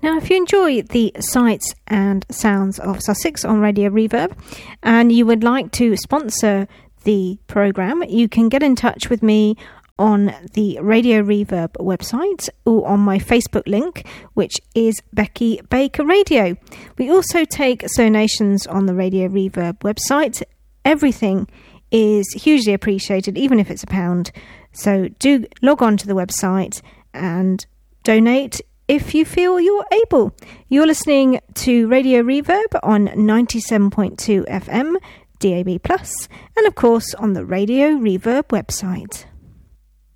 Now, if you enjoy the sights and sounds of Sussex on Radio Reverb and you would like to sponsor the programme, you can get in touch with me on the Radio Reverb website or on my Facebook link, which is Becky Baker Radio. We also take donations on the Radio Reverb website. Everything is hugely appreciated, even if it's £1. So do log on to the website and donate if you feel you're able. You're listening to Radio Reverb on 97.2 FM, DAB+, and of course on the Radio Reverb website.